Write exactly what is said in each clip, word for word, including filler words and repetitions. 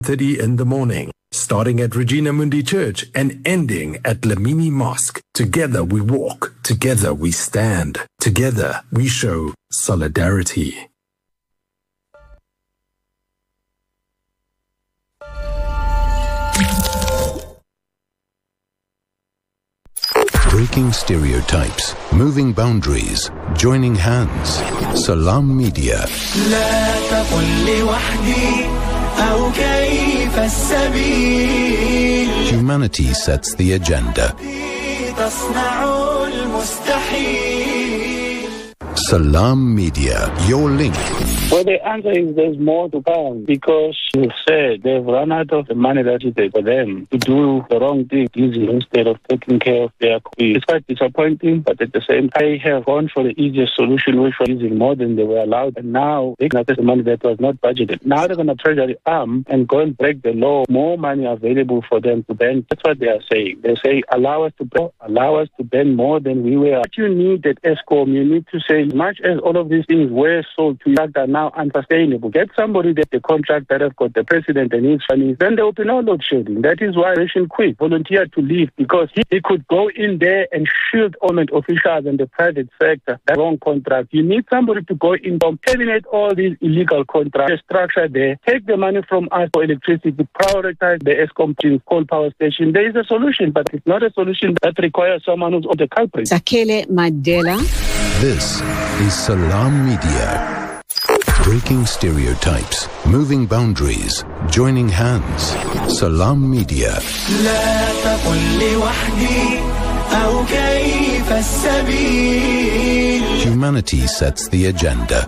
thirty in the morning, starting at Regina Mundi Church and ending at Lamini Mosque. Together we walk, together we stand, together we show solidarity. Breaking stereotypes, moving boundaries, joining hands. Salam Media. Humanity sets the agenda. Salam Media, your link. Well, the answer is there's more to come, because you said they've run out of the money that is there for them to do the wrong thing instead of taking care of their kids. It's quite disappointing, but at the same time, they have gone for the easiest solution, which was using more than they were allowed, and now they can access the money that was not budgeted. Now they're going to treasury arm and go and break the law. More money available for them to spend. That's what they are saying. They say, allow us to spend, allow us to spend more than we were. But you need that ESCOM. You need to say, as much as all of these things were sold to you that are now unsustainable, get somebody that the contract that has got the president and his money, then there will be no load shedding. That is why Rachel quit, volunteered to leave, because he, he could go in there and shield government officials and the private sector, that wrong contract. You need somebody to go in and terminate all these illegal contracts, the structure there, take the money from us for electricity, prioritize the ESCOM coal power station. There is a solution, but it's not a solution that requires someone who's on the culprit. Sakele Mandela. This is Salam Media. Breaking stereotypes, moving boundaries, joining hands. Salam Media. Humanity sets the agenda.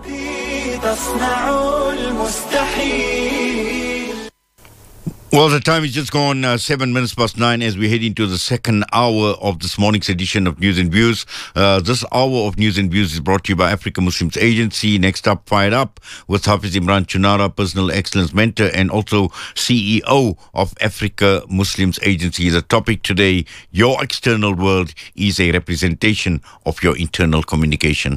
Well, the time is just gone uh, seven minutes past nine as we head into the second hour of this morning's edition of News and Views. Uh, this hour of News and Views is brought to you by Africa Muslims Agency. Next up, Fired Up with Hafiz Imran Chunara, Personal Excellence Mentor and also C E O of Africa Muslims Agency. The topic today, your external world is a representation of your internal communication.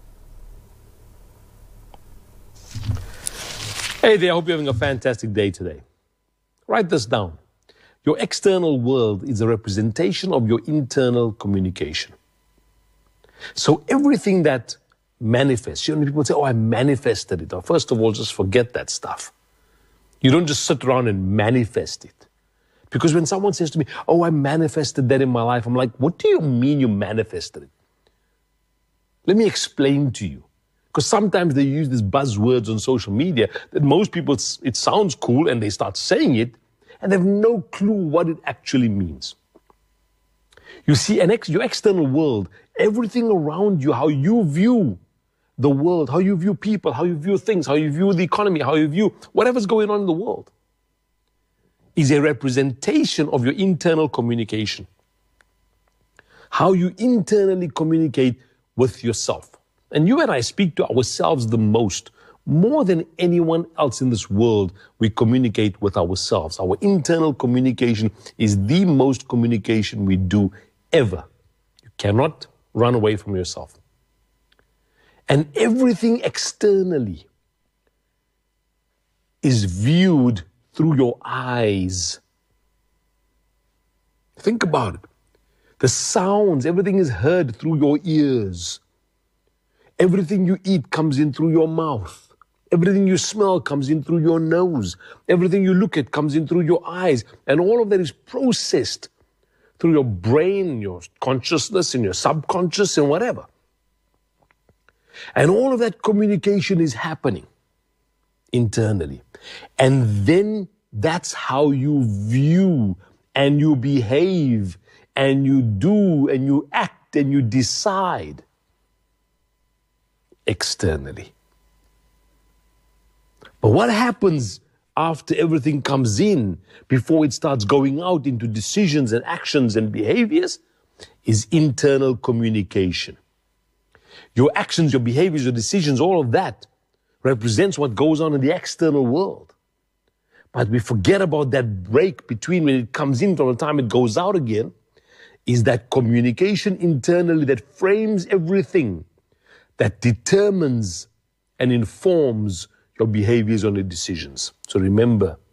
Hey there, I hope you're having a fantastic day today. Write this down. Your external world is a representation of your internal communication. So everything that manifests, you know, people say, oh, I manifested it. Or first of all, just forget that stuff. You don't just sit around and manifest it. Because when someone says to me, oh, I manifested that in my life, I'm like, what do you mean you manifested it? Let me explain to you. Because sometimes they use these buzzwords on social media that most people, it sounds cool and they start saying it and they have no clue what it actually means. You see, an ex, your external world, everything around you, how you view the world, how you view people, how you view things, how you view the economy, how you view whatever's going on in the world, is a representation of your internal communication. How you internally communicate with yourself. And you and I speak to ourselves the most. More than anyone else in this world, we communicate with ourselves. Our internal communication is the most communication we do ever. You cannot run away from yourself. And everything externally is viewed through your eyes. Think about it. The sounds, everything is heard through your ears. Everything you eat comes in through your mouth. Everything you smell comes in through your nose. Everything you look at comes in through your eyes. And all of that is processed through your brain, your consciousness, and your subconscious, and whatever. And all of that communication is happening internally. And then that's how you view and you behave and you do and you act and you decide externally. But what happens after everything comes in, before it starts going out into decisions and actions and behaviors, is internal communication. Your actions, your behaviors, your decisions, all of that represents what goes on in the external world. But we forget about that break between when it comes in from the time it goes out again, is that communication internally that frames everything, that determines and informs your behaviors and your decisions. So remember,